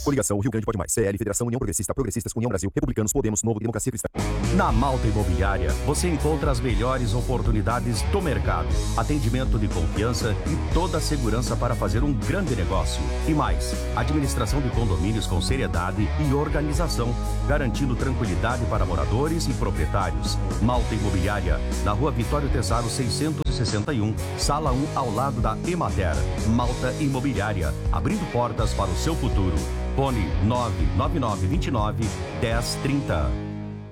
Coligação Rio Grande Pode Mais. CL, Federação União Progressista, Progressistas, União Brasil, Republicanos, Podemos, Novo, Democracia Cristã. Na Malta Imobiliária, você encontra as melhores oportunidades do mercado. Atendimento de confiança e toda a segurança para fazer um grande negócio. E mais, administração de condomínios com seriedade e organização, garantindo tranquilidade para moradores e proprietários. Malta Imobiliária, na Rua Vitório Tesaro 661, Sala 1, ao lado da Emater. Malta Imobiliária, abrindo portas para o seu futuro. Fone 99929 1030.